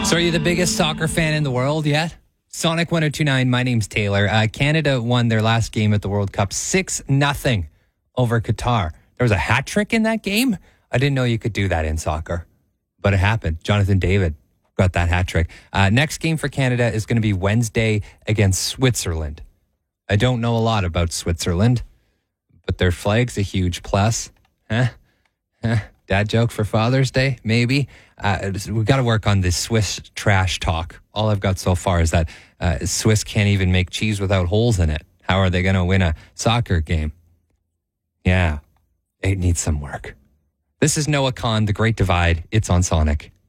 So are you the biggest soccer fan in the world yet? Sonic 102.9, my name's Taylor. Canada won their last game at the World Cup 6-0 over Qatar. There was a hat trick in that game. I didn't know you could do that in soccer, but it happened. Jonathan David got that hat trick. Next game for Canada is going to be Wednesday against Switzerland. I don't know a lot about Switzerland, but their flag's a huge plus. Dad joke for Father's Day, maybe. We've got to work on this Swiss trash talk. All I've got so far is that Swiss can't even make cheese without holes in it. How are they going to win a soccer game? Yeah, it needs some work. This is Noah Kahn, The Great Divide. It's on Sonic.